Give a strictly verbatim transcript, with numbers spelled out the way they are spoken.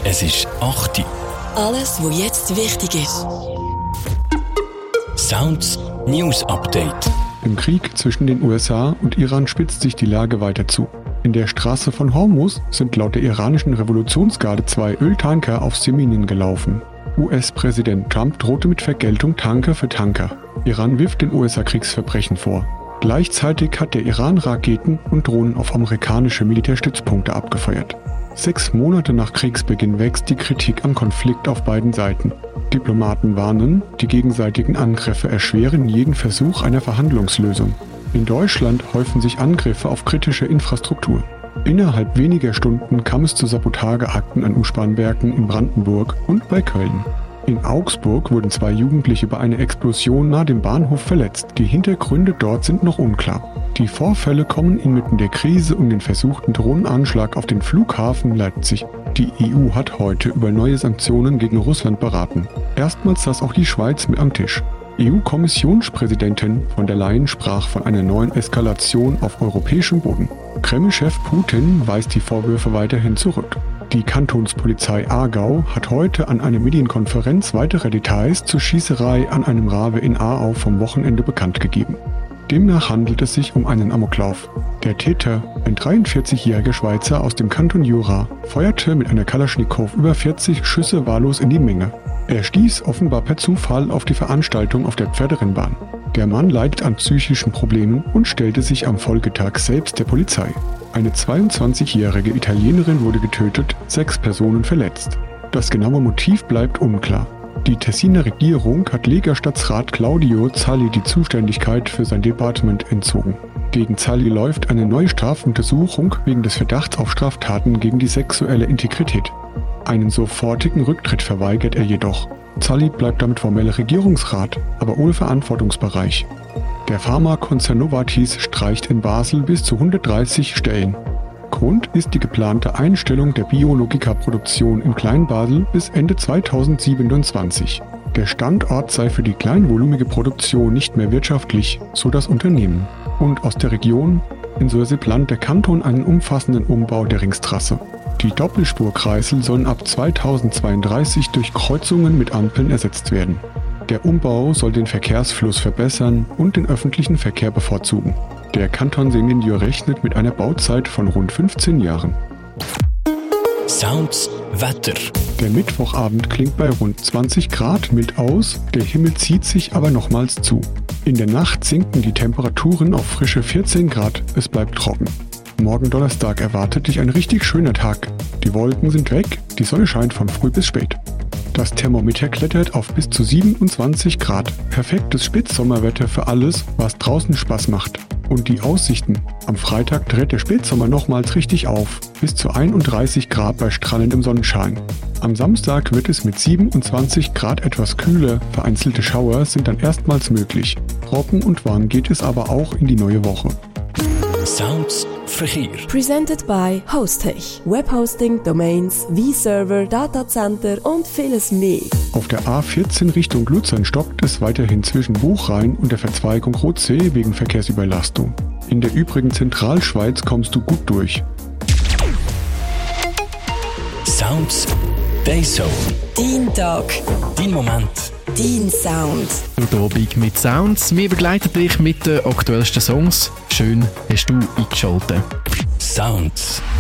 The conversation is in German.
Es ist acht Uhr. Alles, was jetzt wichtig ist. Sounds News Update. Im Krieg zwischen den U S A und Iran spitzt sich die Lage weiter zu. In der Straße von Hormuz sind laut der iranischen Revolutionsgarde zwei Öltanker auf Seminin gelaufen. U S-Präsident Trump drohte mit Vergeltung Tanker für Tanker. Iran wirft den U S A Kriegsverbrechen vor. Gleichzeitig hat der Iran Raketen und Drohnen auf amerikanische Militärstützpunkte abgefeuert. Sechs Monate nach Kriegsbeginn wächst die Kritik am Konflikt auf beiden Seiten. Diplomaten warnen, die gegenseitigen Angriffe erschweren jeden Versuch einer Verhandlungslösung. In Deutschland häufen sich Angriffe auf kritische Infrastruktur. Innerhalb weniger Stunden kam es zu Sabotageakten an U-Bahn-Werken in Brandenburg und bei Köln. In Augsburg wurden zwei Jugendliche bei einer Explosion nahe dem Bahnhof verletzt. Die Hintergründe dort sind noch unklar. Die Vorfälle kommen inmitten der Krise um den versuchten Drohnenanschlag auf den Flughafen Leipzig. Die E U hat heute über neue Sanktionen gegen Russland beraten. Erstmals saß auch die Schweiz mit am Tisch. E U-Kommissionspräsidentin von der Leyen sprach von einer neuen Eskalation auf europäischem Boden. Kreml-Chef Putin weist die Vorwürfe weiterhin zurück. Die Kantonspolizei Aargau hat heute an einer Medienkonferenz weitere Details zur Schießerei an einem Rave in Aarau vom Wochenende bekannt gegeben. Demnach handelt es sich um einen Amoklauf. Der Täter, ein dreiundvierzigjähriger Schweizer aus dem Kanton Jura, feuerte mit einer Kalaschnikow über vierzig Schüsse wahllos in die Menge. Er stieß offenbar per Zufall auf die Veranstaltung auf der Pferderennbahn. Der Mann leidet an psychischen Problemen und stellte sich am Folgetag selbst der Polizei. Eine zweiundzwanzigjährige Italienerin wurde getötet, sechs Personen verletzt. Das genaue Motiv bleibt unklar. Die Tessiner Regierung hat Lega-Stadtrat Claudio Zalli die Zuständigkeit für sein Departement entzogen. Gegen Zalli läuft eine neue Strafuntersuchung wegen des Verdachts auf Straftaten gegen die sexuelle Integrität. Einen sofortigen Rücktritt verweigert er jedoch. Zalli bleibt damit formeller Regierungsrat, aber ohne Verantwortungsbereich. Der Pharmakonzern Novartis streicht in Basel bis zu hundertdreißig Stellen. Grund ist die geplante Einstellung der Biologika-Produktion in Kleinbasel bis Ende zweitausendsiebenundzwanzig. Der Standort sei für die kleinvolumige Produktion nicht mehr wirtschaftlich, so das Unternehmen. Und aus der Region, in Sursee plant der Kanton einen umfassenden Umbau der Ringstrasse. Die Doppelspurkreisel sollen ab zweitausendzweiunddreißig durch Kreuzungen mit Ampeln ersetzt werden. Der Umbau soll den Verkehrsfluss verbessern und den öffentlichen Verkehr bevorzugen. Der Kanton Sengendior rechnet mit einer Bauzeit von rund fünfzehn Jahren. Sounds Wetter. Der Mittwochabend klingt bei rund zwanzig Grad mild aus, der Himmel zieht sich aber nochmals zu. In der Nacht sinken die Temperaturen auf frische vierzehn Grad, es bleibt trocken. Morgen Donnerstag erwartet dich ein richtig schöner Tag. Die Wolken sind weg, die Sonne scheint von früh bis spät. Das Thermometer klettert auf bis zu siebenundzwanzig Grad. Perfektes Spätsommerwetter für alles, was draußen Spaß macht. Und die Aussichten. Am Freitag dreht der Spätsommer nochmals richtig auf. Bis zu einunddreißig Grad bei strahlendem Sonnenschein. Am Samstag wird es mit siebenundzwanzig Grad etwas kühler. Vereinzelte Schauer sind dann erstmals möglich. Trocken und warm geht es aber auch in die neue Woche. Sounds Verkehr. Presented by Hostech. Webhosting, Domains, V-Server, Datacenter und vieles mehr. Auf der A vierzehn Richtung Luzern stockt es weiterhin zwischen Buchrhein und der Verzweigung Rotsee wegen Verkehrsüberlastung. In der übrigen Zentralschweiz kommst du gut durch. Sounds Dayzone. Dein Tag. Dein Moment. Dein Sound. Heute Abend mit Sounds. Wir begleiten dich mit den aktuellsten Songs. Schön hast du eingeschaltet. Sounds.